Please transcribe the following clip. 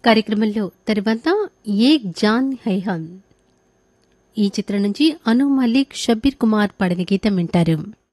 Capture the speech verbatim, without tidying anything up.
కార్యక్రమంలో తర్వాత ఏక్ John high హమ్ ఈ చిత్రం నుంచి అను మలిక్, షబ్బీర్ కుమార్ పాడిన గీతం వింటారు.